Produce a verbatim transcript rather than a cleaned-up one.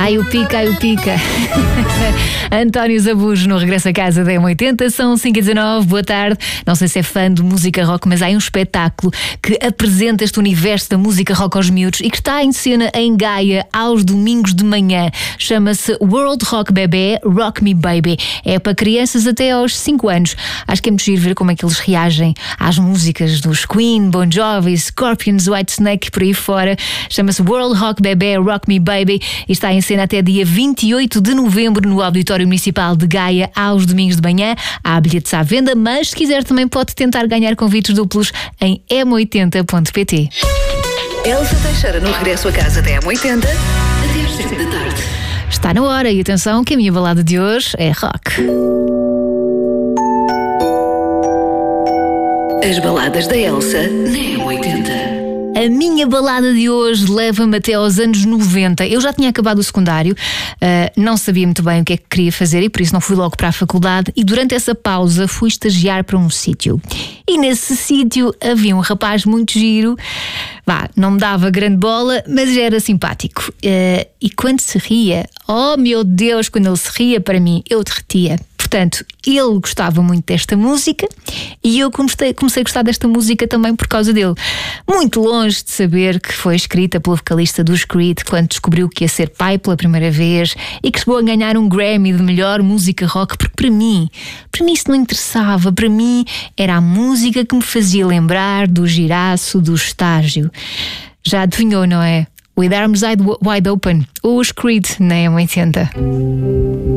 Ai o pica, ai o pica. António Zambujo no Regresso a Casa da M oitenta, são cinco e dezanove, boa tarde. Não sei se é fã de música rock, mas há um espetáculo que apresenta este universo da música rock aos miúdos e que está em cena em Gaia aos domingos de manhã. Chama-se World Rock Bebé, Rock Me Baby. É para crianças até aos cinco anos. Acho que é muito giro ver como é que eles reagem às músicas dos Queen, Bon Jovi, Scorpions, Whitesnake e por aí fora. Chama-se World Rock Bebé, Rock Me Baby e está em cena até dia vinte e oito de novembro no Auditório Municipal de Gaia aos domingos de manhã. Há bilhetes à venda, mas se quiser também pode tentar ganhar convites duplos em m oitenta ponto pt. Elsa Teixeira no Regresso a Casa da M oitenta até às sete da tarde. Está na hora e atenção que a minha balada de hoje é rock. As baladas da Elsa na M oitenta. A minha balada de hoje leva-me até aos anos noventa. Eu já tinha acabado o secundário, uh, não sabia muito bem o que é que queria fazer e por isso não fui logo para a faculdade. E durante essa pausa fui estagiar para um sítio. E nesse sítio havia um rapaz muito giro. Vá, não me dava grande bola, mas já era simpático. Uh, e quando se ria, oh meu Deus, quando ele se ria para mim, eu derretia. Portanto, ele gostava muito desta música e eu comecei, comecei a gostar desta música também por causa dele. Muito longe de saber que foi escrita pelo vocalista dos Creed quando descobriu que ia ser pai pela primeira vez e que chegou a ganhar um Grammy de melhor música rock, porque para mim, para mim isso não interessava. Para mim era a música que me fazia lembrar do giraço do estágio. Já adivinhou, não é? With Arms Wide Open, os Creed na M oitenta.